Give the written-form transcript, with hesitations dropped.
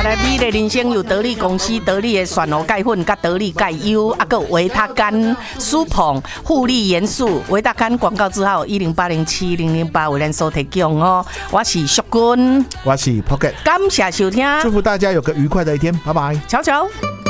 来美丽人生有得力公司得力的选油钙粉、甲得力钙优，还有维他甘、舒捧、护理元素。维他甘广告之后，108070008为咱所提供哦。我是淑君， 我是 Pocket， 感谢收听， 祝福大家有个愉快的一天，拜拜， 瞧瞧。